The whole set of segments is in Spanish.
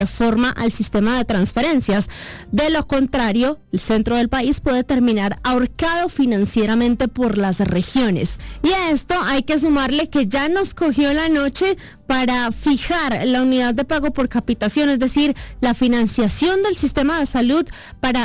reforma al sistema de transferencias. De lo contrario, el centro del país puede terminar ahorcado financieramente por las regiones. Y a esto hay que sumarle que ya nos cogió la noche para fijar la unidad de pago por capitación, es decir, la financiación del sistema de salud para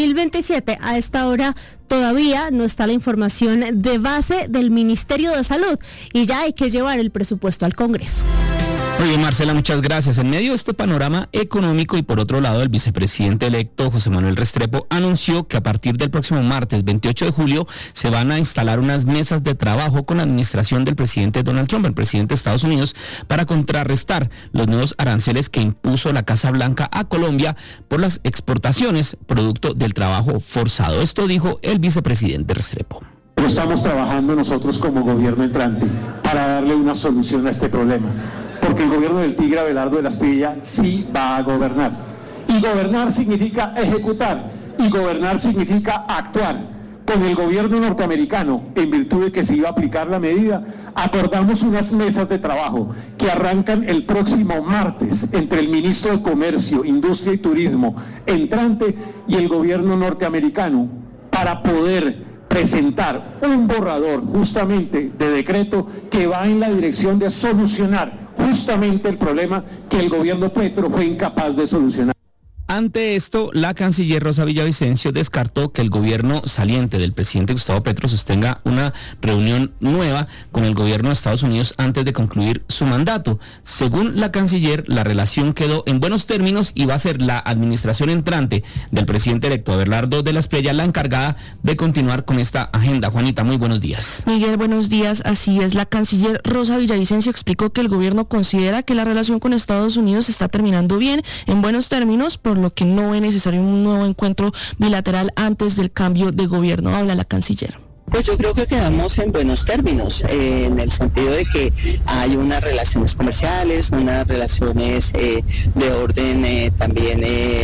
2027. A esta hora todavía no está la información de base del Ministerio de Salud y ya hay que llevar el presupuesto al Congreso. Muy bien, Marcela, muchas gracias. En medio de este panorama económico y por otro lado, el vicepresidente electo José Manuel Restrepo anunció que a partir del próximo martes 28 de julio se van a instalar unas mesas de trabajo con la administración del presidente Donald Trump, el presidente de Estados Unidos, para contrarrestar los nuevos aranceles que impuso la Casa Blanca a Colombia por las exportaciones producto del trabajo forzado. Esto dijo el vicepresidente Restrepo. Pero estamos trabajando nosotros como gobierno entrante para darle una solución a este problema. Porque el gobierno del Tigre Abelardo de la Espriella sí va a gobernar. Y gobernar significa ejecutar, y gobernar significa actuar. Con el gobierno norteamericano, en virtud de que se iba a aplicar la medida, acordamos unas mesas de trabajo que arrancan el próximo martes entre el ministro de Comercio, Industria y Turismo entrante y el gobierno norteamericano para poder presentar un borrador justamente de decreto que va en la dirección de solucionar justamente el problema que el gobierno Petro fue incapaz de solucionar. Ante esto, la canciller Rosa Villavicencio descartó que el gobierno saliente del presidente Gustavo Petro sostenga una reunión nueva con el gobierno de Estados Unidos antes de concluir su mandato. Según la canciller, la relación quedó en buenos términos y va a ser la administración entrante del presidente electo Abelardo de la Espriella la encargada de continuar con esta agenda. Juanita, muy buenos días. Miguel, buenos días. Así es, la canciller Rosa Villavicencio explicó que el gobierno considera que la relación con Estados Unidos está terminando bien, en buenos términos, por lo que no es necesario un nuevo encuentro bilateral antes del cambio de gobierno. Habla la canciller. Pues yo creo que quedamos en buenos términos, en el sentido de que hay unas relaciones comerciales, unas relaciones de orden también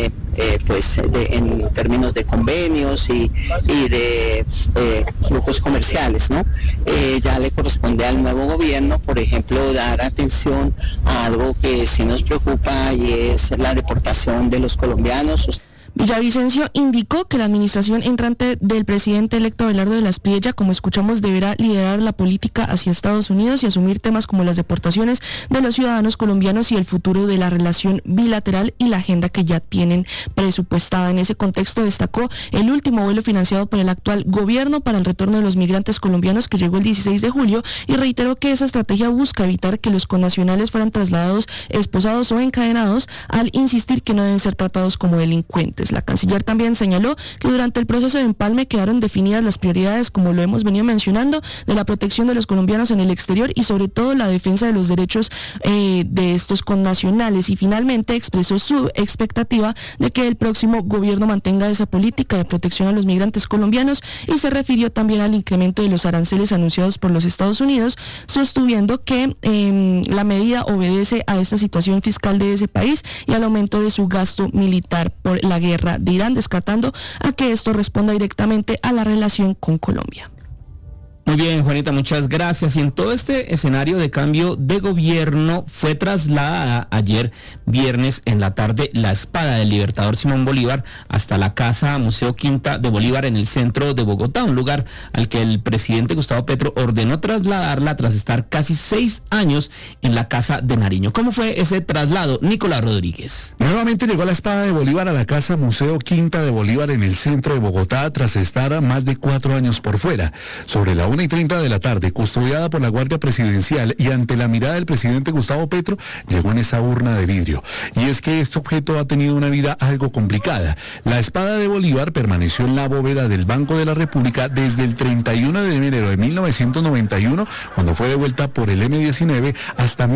en términos de convenios y de flujos comerciales, ¿no? Ya le corresponde al nuevo gobierno, por ejemplo, dar atención a algo que sí nos preocupa y es la deportación de los colombianos. Villavicencio indicó que la administración entrante del presidente electo Abelardo de la Espriella, como escuchamos, deberá liderar la política hacia Estados Unidos y asumir temas como las deportaciones de los ciudadanos colombianos y el futuro de la relación bilateral y la agenda que ya tienen presupuestada. En ese contexto destacó el último vuelo financiado por el actual gobierno para el retorno de los migrantes colombianos que llegó el 16 de julio y reiteró que esa estrategia busca evitar que los connacionales fueran trasladados, esposados o encadenados, al insistir que no deben ser tratados como delincuentes. La canciller también señaló que durante el proceso de empalme quedaron definidas las prioridades, como lo hemos venido mencionando, de la protección de los colombianos en el exterior y sobre todo la defensa de los derechos de estos connacionales, y finalmente expresó su expectativa de que el próximo gobierno mantenga esa política de protección a los migrantes colombianos y se refirió también al incremento de los aranceles anunciados por los Estados Unidos, sostuviendo que la medida obedece a esta situación fiscal de ese país y al aumento de su gasto militar por la guerra de Irán, descartando a que esto responda directamente a la relación con Colombia. Muy bien, Juanita, muchas gracias. Y en todo este escenario de cambio de gobierno fue trasladada ayer viernes en la tarde la espada del libertador Simón Bolívar hasta la Casa Museo Quinta de Bolívar en el centro de Bogotá, un lugar al que el presidente Gustavo Petro ordenó trasladarla tras estar casi 6 años en la Casa de Nariño. ¿Cómo fue ese traslado? Nicolás Rodríguez. Nuevamente llegó la espada de Bolívar a la Casa Museo Quinta de Bolívar en el centro de Bogotá tras estar más de 4 años por fuera. Sobre la 1:30 de la tarde, custodiada por la Guardia Presidencial y ante la mirada del presidente Gustavo Petro, llegó en esa urna de vidrio. Y es que este objeto ha tenido una vida algo complicada. La espada de Bolívar permaneció en la bóveda del Banco de la República desde el 31 de enero de 1991, cuando fue devuelta por el M-19, hasta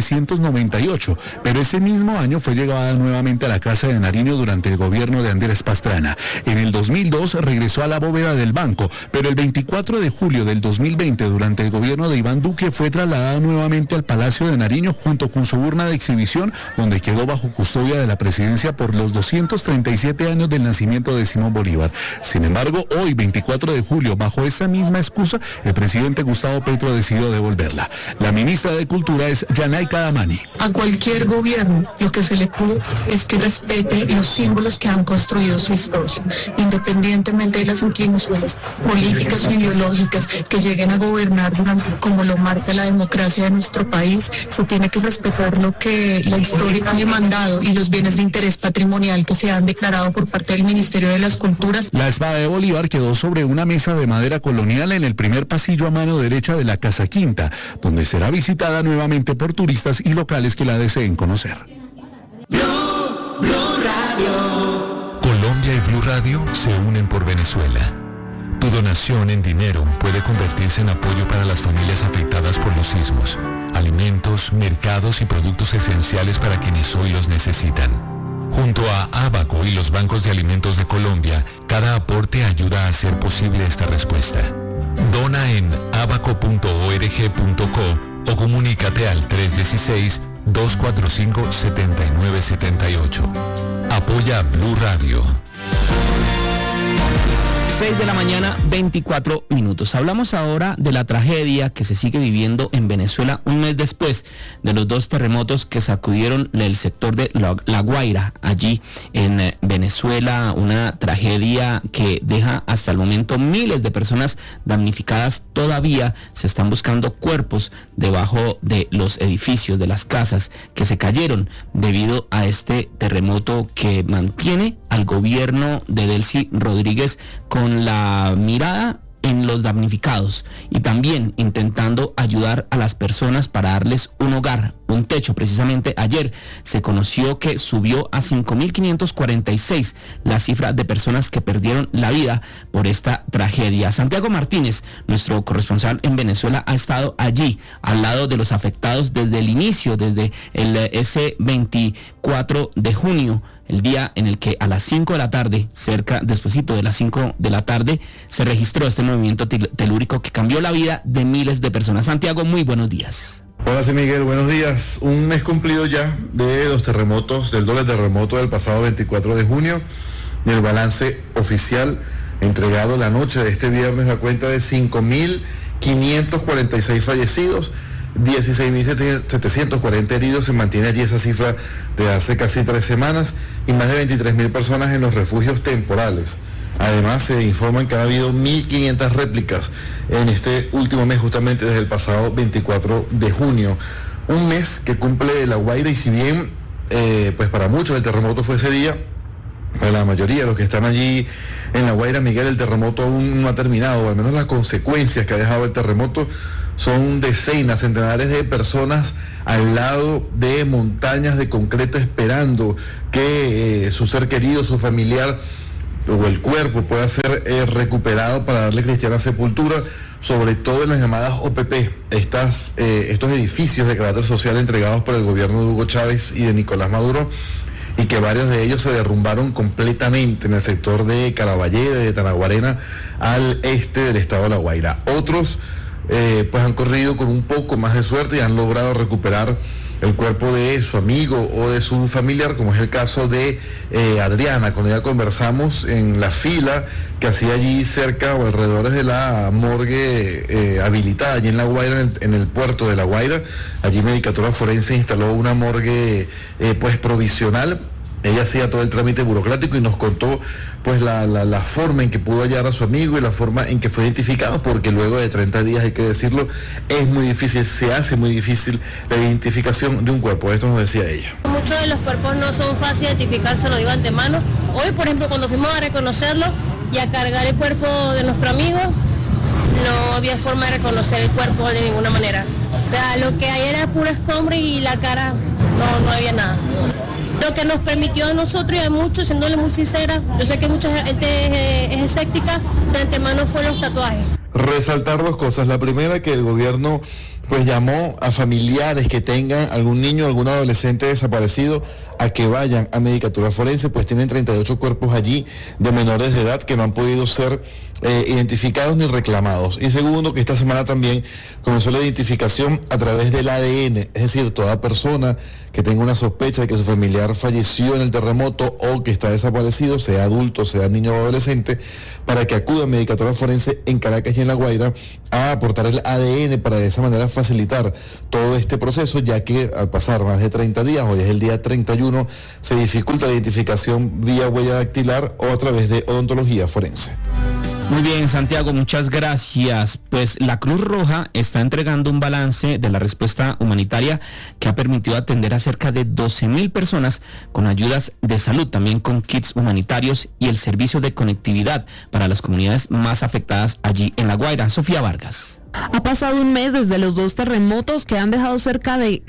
1998. Pero ese mismo año fue llevada nuevamente a la Casa de Nariño durante el gobierno de Andrés Pastrana. En el 2002 regresó a la bóveda del banco, pero el 24 de julio de del 2020, durante el gobierno de Iván Duque, fue trasladada nuevamente al Palacio de Nariño junto con su urna de exhibición, donde quedó bajo custodia de la presidencia por los 237 años del nacimiento de Simón Bolívar. Sin embargo, hoy, 24 de julio, bajo esa misma excusa, el presidente Gustavo Petro decidió devolverla. La ministra de Cultura es Yanaika Damani. A cualquier gobierno lo que se le pide es que respete los símbolos que han construido su historia, independientemente de las inclinaciones políticas o ideológicas que lleguen a gobernar como lo marca la democracia de nuestro país. Se tiene que respetar lo que la historia ha demandado y los bienes de interés patrimonial que se han declarado por parte del Ministerio de las Culturas. La espada de Bolívar quedó sobre una mesa de madera colonial en el primer pasillo a mano derecha de la Casa Quinta, donde será visitada nuevamente por turistas y locales que la deseen conocer. Blue Radio. Colombia y Blue Radio se unen por Venezuela. Tu donación en dinero puede convertirse en apoyo para las familias afectadas por los sismos, alimentos, mercados y productos esenciales para quienes hoy los necesitan. Junto a Abaco y los bancos de alimentos de Colombia, cada aporte ayuda a hacer posible esta respuesta. Dona en abaco.org.co o comunícate al 316-245-7978. Apoya a Blue Radio. 6 de la mañana, 24 minutos. Hablamos ahora de la tragedia que se sigue viviendo en Venezuela un mes después de los 2 terremotos que sacudieron el sector de La Guaira, allí en Venezuela. Una tragedia que deja hasta el momento miles de personas damnificadas. Todavía se están buscando cuerpos debajo de los edificios, de las casas que se cayeron debido a este terremoto que mantiene al gobierno de Delcy Rodríguez con la mirada en los damnificados y también intentando ayudar a las personas para darles un hogar, un techo. Precisamente ayer se conoció que subió a 5.546 la cifra de personas que perdieron la vida por esta tragedia. Santiago Martínez, nuestro corresponsal en Venezuela, ha estado allí al lado de los afectados desde el inicio, desde ese 24 de junio, el día en el que a las 5 de la tarde, despuesito de las 5 de la tarde, se registró este movimiento telúrico que cambió la vida de miles de personas. Santiago, muy buenos días. Hola, sí, Miguel, buenos días. Un mes cumplido ya de los terremotos, del doble terremoto del pasado 24 de junio, y el balance oficial entregado la noche de este viernes da cuenta de 5.546 fallecidos, 16.740 heridos. Se mantiene allí esa cifra de hace casi 3 semanas y más de 23.000 personas en los refugios temporales. Además, se informan que ha habido 1.500 réplicas en este último mes, justamente desde el pasado 24 de junio. Un mes que cumple La Guaira, y si bien pues para muchos el terremoto fue ese día, para la mayoría de los que están allí en La Guaira, Miguel, el terremoto aún no ha terminado, o al menos las consecuencias que ha dejado el terremoto son decenas, centenares de personas al lado de montañas de concreto esperando que su ser querido, su familiar o el cuerpo pueda ser recuperado para darle cristiana sepultura, sobre todo en las llamadas OPP, estos edificios de carácter social entregados por el gobierno de Hugo Chávez y de Nicolás Maduro, y que varios de ellos se derrumbaron completamente en el sector de Caraballeda, de Tanaguarena, al este del estado de La Guaira. Otros pues han corrido con un poco más de suerte y han logrado recuperar el cuerpo de su amigo o de su familiar, como es el caso de Adriana. Con ella conversamos en la fila que hacía allí cerca o alrededor de la morgue habilitada allí en La Guaira, en el puerto de La Guaira. Allí Medicatura Forense instaló una morgue pues provisional. Ella hacía todo el trámite burocrático y nos contó pues la forma en que pudo hallar a su amigo y la forma en que fue identificado, porque luego de 30 días, hay que decirlo, es muy difícil, se hace muy difícil la identificación de un cuerpo. Esto nos decía ella. Muchos de los cuerpos no son fáciles de identificar, se lo digo de antemano. Hoy, por ejemplo, cuando fuimos a reconocerlo y a cargar el cuerpo de nuestro amigo, no había forma de reconocer el cuerpo de ninguna manera. O sea, lo que hay era puro escombro y la cara, no había nada. Lo que nos permitió a nosotros y a muchos, siéndole muy sincera, yo sé que mucha gente es escéptica, de antemano fue los tatuajes. Resaltar 2 cosas. La primera, que el gobierno pues llamó a familiares que tengan algún niño, algún adolescente desaparecido a que vayan a Medicatura Forense, pues tienen 38 cuerpos allí de menores de edad que no han podido ser identificados ni reclamados. Y segundo, que esta semana también comenzó la identificación a través del ADN, es decir, toda persona que tenga una sospecha de que su familiar falleció en el terremoto o que está desaparecido, sea adulto, sea niño o adolescente, para que acuda a Medicatura Forense en Caracas y en La Guaira a aportar el ADN para de esa manera facilitar todo este proceso, ya que al pasar más de 30 días, hoy es el día 31, se dificulta la identificación vía huella dactilar o a través de odontología forense. Muy bien, Santiago, muchas gracias. Pues la Cruz Roja está entregando un balance de la respuesta humanitaria que ha permitido atender a cerca de 12,000 personas con ayudas de salud, también con kits humanitarios y el servicio de conectividad para las comunidades más afectadas allí en La Guaira. Sofía Vargas. Ha pasado un mes desde los 2 terremotos que han dejado cerca de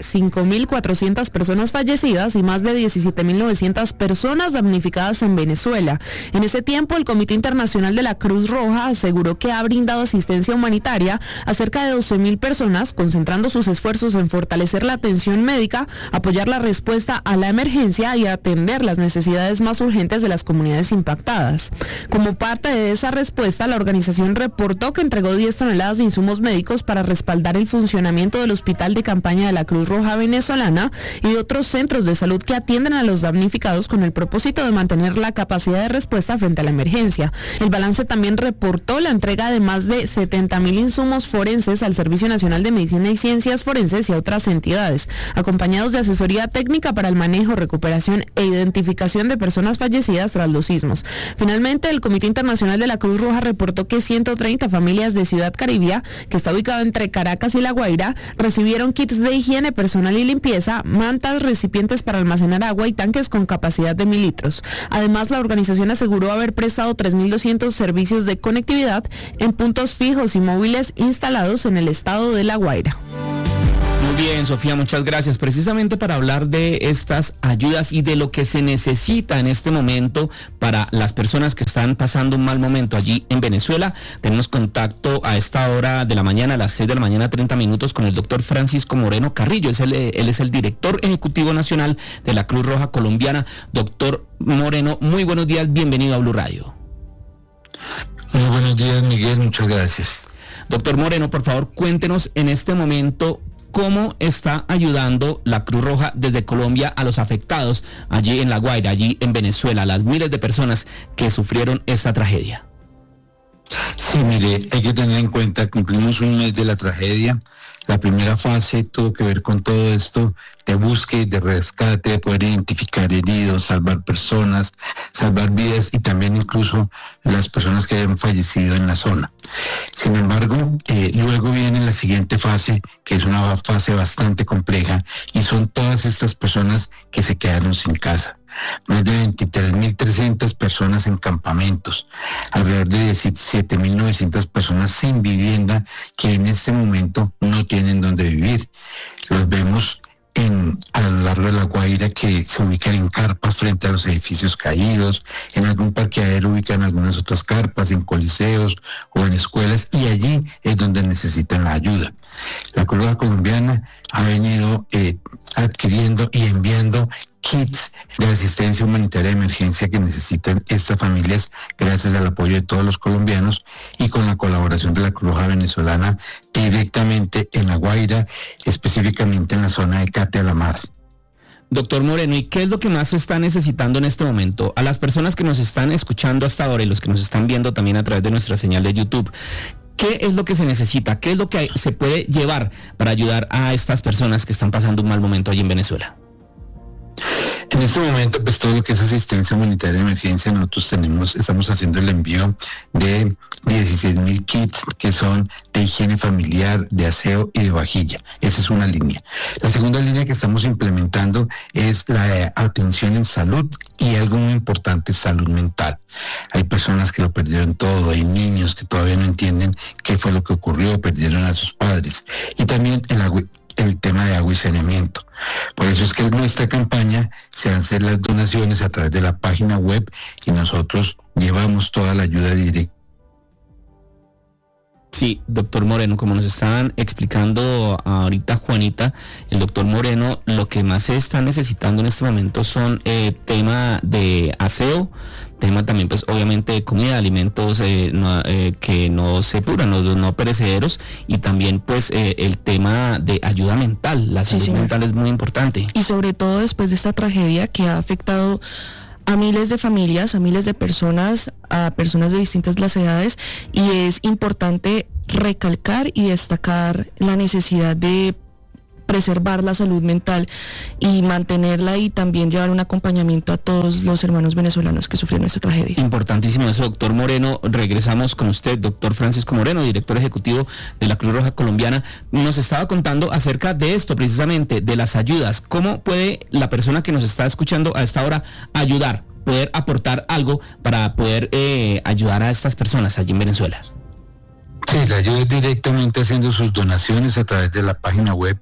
5.400 personas fallecidas y más de 17.900 personas damnificadas en Venezuela. En ese tiempo, el Comité Internacional de la Cruz Roja aseguró que ha brindado asistencia humanitaria a cerca de 12,000 personas, concentrando sus esfuerzos en fortalecer la atención médica, apoyar la respuesta a la emergencia y atender las necesidades más urgentes de las comunidades impactadas. Como parte de esa respuesta, la organización reportó que entregó 10 toneladas de insumos médicos para respaldar el funcionamiento del Hospital de Campaña de la Cruz Roja Venezolana y de otros centros de salud que atienden a los damnificados con el propósito de mantener la capacidad de respuesta frente a la emergencia. El balance también reportó la entrega de más de 70,000 insumos forenses al Servicio Nacional de Medicina y Ciencias Forenses y a otras entidades, acompañados de asesoría técnica para el manejo, recuperación e identificación de personas fallecidas tras los sismos. Finalmente, el Comité Internacional de la Cruz Roja reportó que 130 familias de Ciudad Caribia, que está ubicado entre Caracas y La Guaira, recibieron kits de higiene personal y limpieza, mantas, recipientes para almacenar agua y tanques con capacidad de 1,000 litros. Además, la organización aseguró haber prestado 3.200 servicios de conectividad en puntos fijos y móviles instalados en el estado de La Guaira. Muy bien, Sofía, muchas gracias. Precisamente para hablar de estas ayudas y de lo que se necesita en este momento para las personas que están pasando un mal momento allí en Venezuela, tenemos contacto a esta hora de la mañana, a las 6 de la mañana, 30 minutos, con el doctor Francisco Moreno Carrillo. Él es el director ejecutivo nacional de la Cruz Roja Colombiana. Doctor Moreno, muy buenos días, bienvenido a Blue Radio. Muy buenos días, Miguel, muchas gracias. Doctor Moreno, por favor, cuéntenos en este momento cómo está ayudando la Cruz Roja desde Colombia a los afectados allí en La Guaira, allí en Venezuela, las miles de personas que sufrieron esta tragedia. Sí, mire, hay que tener en cuenta, cumplimos un mes de la tragedia. La primera fase tuvo que ver con todo esto de búsqueda, de rescate, de poder identificar heridos, salvar personas, salvar vidas y también incluso las personas que hayan fallecido en la zona. Sin embargo, luego viene la siguiente fase, que es una fase bastante compleja, y son todas estas personas que se quedaron sin casa. Más de 23.300 personas en campamentos, alrededor de 17.900 personas sin vivienda que en este momento no tienen donde vivir. Los vemos a lo largo de La Guaira, que se ubican en carpas frente a los edificios caídos, en algún parqueadero ubican algunas otras carpas, en coliseos o en escuelas, y allí es donde necesitan la ayuda. La Cruz Roja Colombiana ha venido adquiriendo y enviando kits de asistencia humanitaria de emergencia que necesitan estas familias gracias al apoyo de todos los colombianos y con la colaboración de la Cruz Roja Venezolana directamente en La Guaira, específicamente en la zona de Cate a la Mar. Doctor Moreno, ¿y qué es lo que más se está necesitando en este momento? A las personas que nos están escuchando hasta ahora y los que nos están viendo también a través de nuestra señal de YouTube, ¿qué es lo que se necesita? ¿Qué es lo que se puede llevar para ayudar a estas personas que están pasando un mal momento allí en Venezuela? En este momento, pues todo lo que es asistencia humanitaria de emergencia, nosotros estamos haciendo el envío de 16,000 kits que son de higiene familiar, de aseo y de vajilla. Esa es una línea. La segunda línea que estamos implementando es la atención en salud y algo muy importante, salud mental. Hay personas que lo perdieron todo, hay niños que todavía no entienden qué fue lo que ocurrió, perdieron a sus padres. Y también el tema de agua y saneamiento. Por eso es que en nuestra campaña se hacen las donaciones a través de la página web y nosotros llevamos toda la ayuda directa Sí, doctor Moreno, como nos estaban explicando ahorita Juanita, el doctor Moreno, lo que más se está necesitando en este momento son tema de aseo, tema también pues obviamente de comida, alimentos que no se puran, no perecederos, y también pues el tema de ayuda mental. La salud mental es muy importante. Y sobre todo después de esta tragedia que ha afectado a miles de familias, a miles de personas, a personas de distintas las edades, y es importante recalcar y destacar la necesidad de preservar la salud mental y mantenerla, y también llevar un acompañamiento a todos los hermanos venezolanos que sufrieron esta tragedia. Importantísimo eso, doctor Moreno. Regresamos con usted, doctor Francisco Moreno, director ejecutivo de la Cruz Roja Colombiana. Nos estaba contando acerca de esto, precisamente, de las ayudas. ¿Cómo puede la persona que nos está escuchando a esta hora ayudar, poder aportar algo para poder ayudar a estas personas allí en Venezuela? Sí, la ayuda es directamente haciendo sus donaciones a través de la página web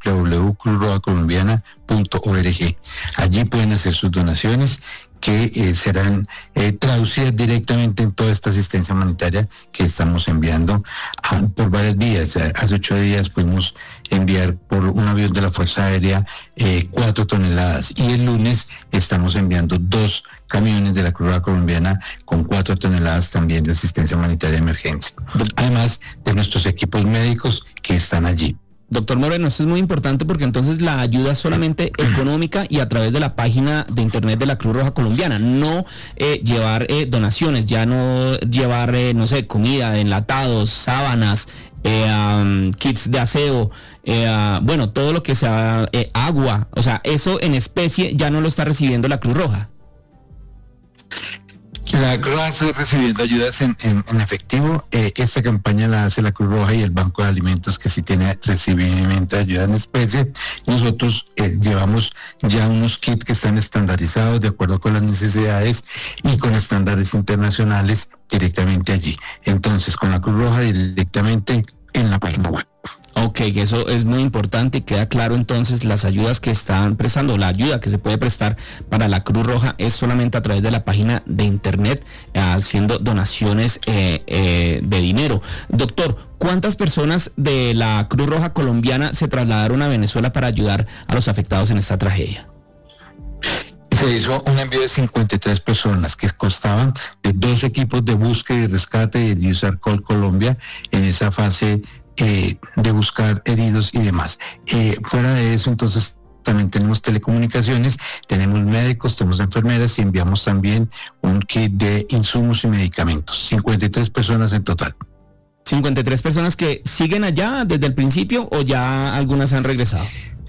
www.cruzrojacolombiana.org. Allí pueden hacer sus donaciones que serán traducidas directamente en toda esta asistencia humanitaria que estamos enviando por varias vías. Hace 8 días pudimos enviar por un avión de la Fuerza Aérea 4 toneladas, y el lunes estamos enviando 2 camiones de la Cruz Roja Colombiana con 4 toneladas también de asistencia humanitaria de emergencia, además de nuestros equipos médicos que están allí. Doctor Moreno, esto es muy importante porque entonces la ayuda es solamente económica y a través de la página de internet de la Cruz Roja Colombiana, no llevar donaciones, ya no llevar, no sé, comida, enlatados, sábanas, kits de aseo, bueno, todo lo que sea agua, o sea, eso en especie ya no lo está recibiendo la Cruz Roja. La Cruz Roja está recibiendo ayudas en efectivo. Esta campaña la hace la Cruz Roja y el Banco de Alimentos, que sí tiene recibimiento de ayuda en especie. Nosotros llevamos ya unos kits que están estandarizados de acuerdo con las necesidades y con estándares internacionales directamente allí. Entonces, con la Cruz Roja directamente en la página web. Ok, eso es muy importante y queda claro entonces las ayudas que están prestando, la ayuda que se puede prestar para la Cruz Roja es solamente a través de la página de internet, haciendo donaciones de dinero. Doctor, ¿cuántas personas de la Cruz Roja Colombiana se trasladaron a Venezuela para ayudar a los afectados en esta tragedia? Se hizo un envío de 53 personas que constaban de 2 equipos de búsqueda y rescate de USARCOL Colombia en esa fase de buscar heridos y demás. Fuera de eso, entonces, también tenemos telecomunicaciones, tenemos médicos, tenemos enfermeras y enviamos también un kit de insumos y medicamentos. 53 personas en total. 53 personas que siguen allá desde el principio, o ya algunas han regresado.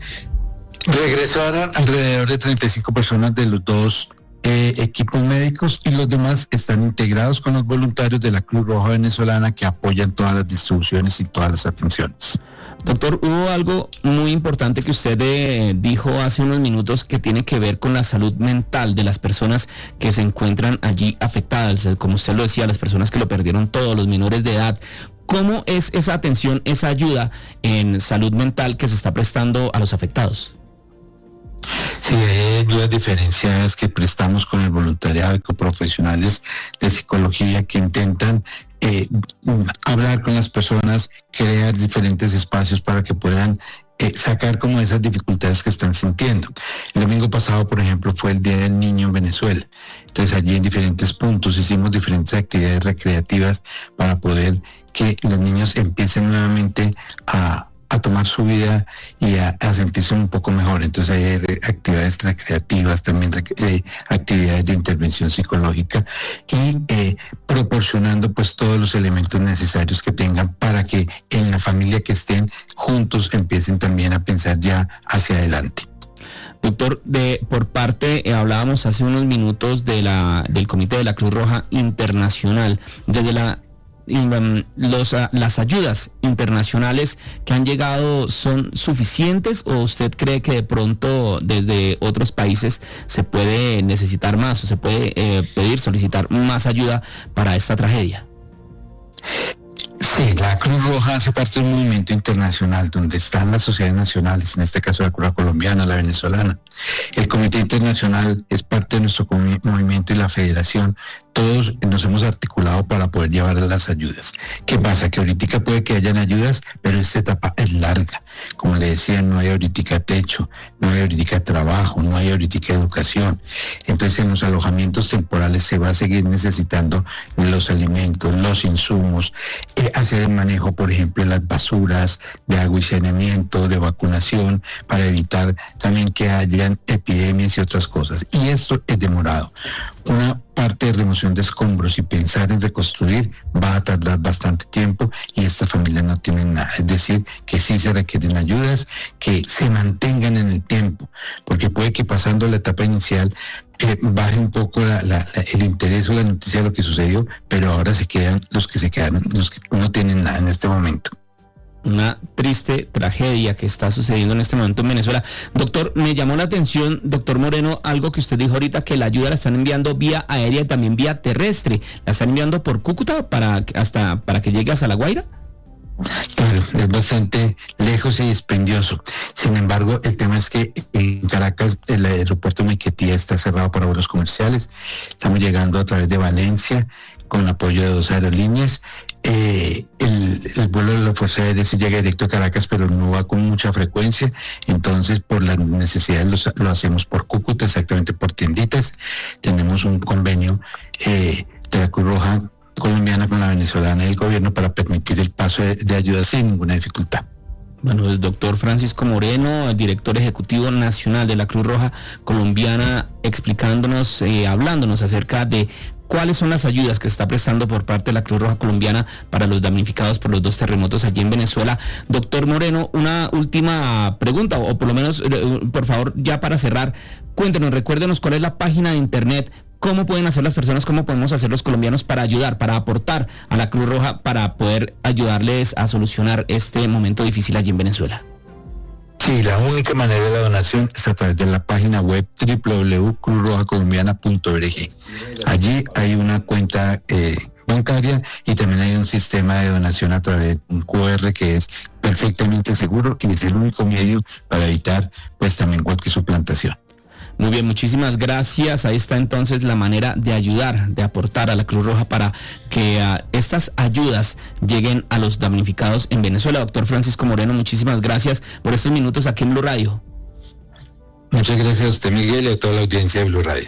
Regresaron alrededor de 35 personas de los 2 equipos médicos, y los demás están integrados con los voluntarios de la Cruz Roja venezolana que apoyan todas las distribuciones y todas las atenciones. Doctor, hubo algo muy importante que usted dijo hace unos minutos que tiene que ver con la salud mental de las personas que se encuentran allí afectadas, como usted lo decía, las personas que lo perdieron todo, los menores de edad. ¿Cómo es esa atención, esa ayuda en salud mental que se está prestando a los afectados? Sí, hay ayudas diferenciadas que prestamos con el voluntariado y con profesionales de psicología que intentan hablar con las personas, crear diferentes espacios para que puedan sacar como esas dificultades que están sintiendo. El domingo pasado, por ejemplo, fue el Día del Niño en Venezuela. Entonces allí en diferentes puntos hicimos diferentes actividades recreativas para poder que los niños empiecen nuevamente a tomar su vida y a sentirse un poco mejor. Entonces hay actividades recreativas, también actividades de intervención psicológica y proporcionando pues todos los elementos necesarios que tengan para que en la familia que estén juntos empiecen también a pensar ya hacia adelante. Doctor, por parte, hablábamos hace unos minutos del Comité de la Cruz Roja Internacional, desde las ayudas internacionales que han llegado, ¿son suficientes o usted cree que de pronto desde otros países se puede necesitar más o se puede solicitar más ayuda para esta tragedia? Sí, la Cruz Roja hace parte de un movimiento internacional donde están las sociedades nacionales, en este caso la Cruz Roja Colombiana, la venezolana, el Comité Internacional parte de nuestro movimiento y la federación, todos nos hemos articulado para poder llevar las ayudas. ¿Qué pasa? Que ahorita puede que hayan ayudas, pero esta etapa es larga. Como le decía, no hay ahorita techo, no hay ahorita trabajo, no hay ahorita educación. Entonces en los alojamientos temporales se va a seguir necesitando los alimentos, los insumos, hacer el manejo, por ejemplo, de las basuras, de agua y saneamiento, de vacunación, para evitar también que hayan epidemias y otras cosas. Y esto es demorado. Una parte de remoción de escombros y pensar en reconstruir va a tardar bastante tiempo y estas familias no tienen nada. Es decir, que sí se requieren ayudas que se mantengan en el tiempo, porque puede que pasando la etapa inicial baje un poco el interés o la noticia de lo que sucedió, pero ahora se quedan los que no tienen nada en este momento. Una triste tragedia que está sucediendo en este momento en Venezuela. Doctor, me llamó la atención, doctor Moreno, algo que usted dijo ahorita, que la ayuda la están enviando vía aérea y también vía terrestre. ¿La están enviando por Cúcuta para que llegue hasta La Guaira? Claro, es bastante lejos y dispendioso. Sin embargo, el tema es que en Caracas el aeropuerto Maiquetía está cerrado para vuelos comerciales. Estamos llegando a través de Valencia con el apoyo de 2 aerolíneas. El vuelo de la Fuerza Aérea sí llega directo a Caracas, pero no va con mucha frecuencia. Entonces, por las necesidades lo hacemos por Cúcuta, exactamente por tienditas. Tenemos un convenio de la Cruz Roja colombiana con la venezolana y el gobierno para permitir el paso de ayuda sin ninguna dificultad. Bueno, el doctor Francisco Moreno, el director ejecutivo nacional de la Cruz Roja colombiana, explicándonos, hablándonos acerca de cuáles son las ayudas que se está prestando por parte de la Cruz Roja colombiana para los damnificados por los 2 terremotos allí en Venezuela. Doctor Moreno, una última pregunta, o por lo menos, por favor, ya para cerrar, cuéntenos, recuérdenos cuál es la página de internet. ¿Cómo pueden hacer las personas, cómo podemos hacer los colombianos para ayudar, para aportar a la Cruz Roja para poder ayudarles a solucionar este momento difícil allí en Venezuela? Sí, la única manera de la donación es a través de la página web www.cruzrojacolombiana.org. Allí hay una cuenta bancaria y también hay un sistema de donación a través de un QR que es perfectamente seguro y es el único medio para evitar pues también cualquier suplantación. Muy bien, muchísimas gracias. Ahí está entonces la manera de ayudar, de aportar a la Cruz Roja para que estas ayudas lleguen a los damnificados en Venezuela. Doctor Francisco Moreno, muchísimas gracias por estos minutos aquí en Blue Radio. Muchas gracias a usted, Miguel, y a toda la audiencia de Blue Radio.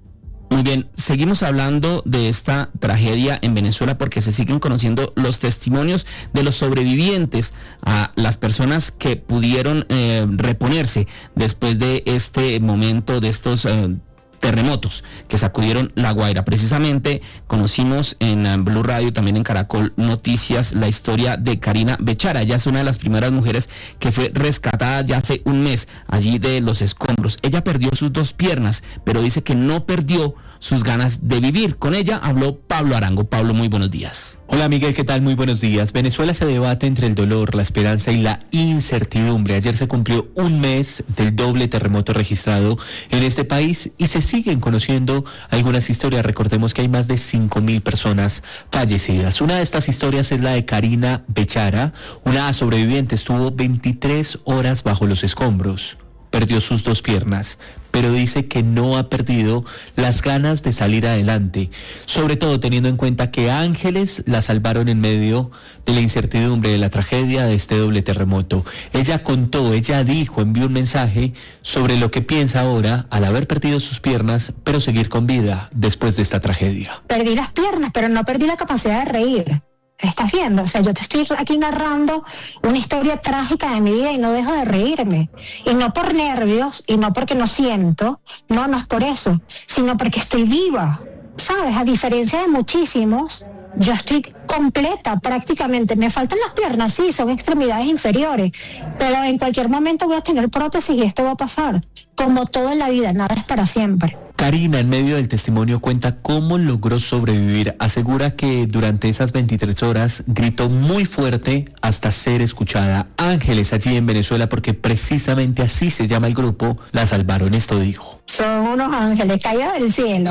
Muy bien, seguimos hablando de esta tragedia en Venezuela porque se siguen conociendo los testimonios de los sobrevivientes, a las personas que pudieron reponerse después de este momento, de estos terremotos que sacudieron La Guaira. Precisamente conocimos en Blue Radio, también en Caracol Noticias, la historia de Karina Bechara. Ella es una de las primeras mujeres que fue rescatada ya hace un mes allí de los escombros. Ella perdió sus 2 piernas, pero dice que no perdió sus ganas de vivir. Con ella habló Pablo Arango. Pablo, muy buenos días. Hola Miguel, ¿qué tal? Muy buenos días. Venezuela se debate entre el dolor, la esperanza y la incertidumbre. Ayer se cumplió un mes del doble terremoto registrado en este país y se siguen conociendo algunas historias. Recordemos que hay más de 5.000 personas fallecidas. Una de estas historias es la de Karina Bechara, una sobreviviente. Estuvo 23 horas bajo los escombros. Perdió sus 2 piernas, pero dice que no ha perdido las ganas de salir adelante, sobre todo teniendo en cuenta que ángeles la salvaron en medio de la incertidumbre, de la tragedia de este doble terremoto. Ella contó, ella dijo, envió un mensaje sobre lo que piensa ahora al haber perdido sus piernas, pero seguir con vida después de esta tragedia. Perdí las piernas, pero no perdí la capacidad de reír. ¿Estás viendo? O sea, yo te estoy aquí narrando una historia trágica de mi vida y no dejo de reírme. Y no por nervios, y no porque no siento, no es por eso, sino porque estoy viva. ¿Sabes? A diferencia de muchísimos, yo estoy completa prácticamente. Me faltan las piernas, sí, son extremidades inferiores, pero en cualquier momento voy a tener prótesis y esto va a pasar. Como todo en la vida, nada es para siempre. Karina, en medio del testimonio, cuenta cómo logró sobrevivir. Asegura que durante esas 23 horas gritó muy fuerte hasta ser escuchada. Ángeles allí en Venezuela, porque precisamente así se llama el grupo, la salvaron. Esto dijo. Son unos ángeles caídos del cielo.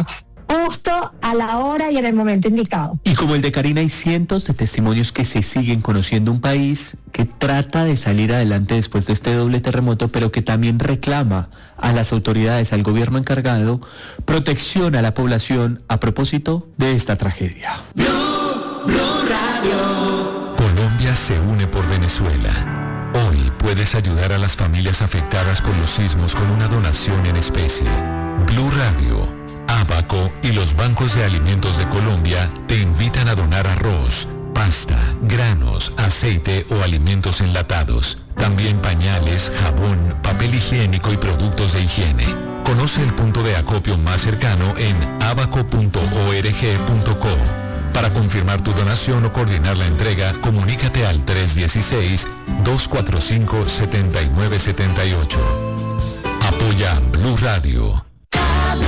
justo a la hora y en el momento indicado. Y como el de Karina, hay cientos de testimonios que se siguen conociendo un país que trata de salir adelante después de este doble terremoto, pero que también reclama a las autoridades, al gobierno encargado, protección a la población a propósito de esta tragedia. Blue Radio. Colombia se une por Venezuela. Hoy puedes ayudar a las familias afectadas por los sismos con una donación en especie. Blue Radio, Abaco y los bancos de alimentos de Colombia te invitan a donar arroz, pasta, granos, aceite o alimentos enlatados. También pañales, jabón, papel higiénico y productos de higiene. Conoce el punto de acopio más cercano en abaco.org.co. Para confirmar tu donación o coordinar la entrega, comunícate al 316-245-7978. Apoya Blue Radio.